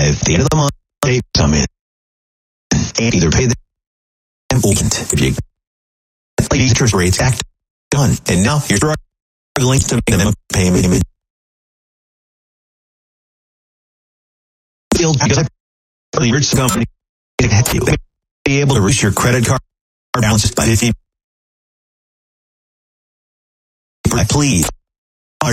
at the end of the month, they come in and either pay them or if you like interest rates act done. And now you're struggling to make them pay me. Because the rich company to be able to reach your credit card balances by 50. Please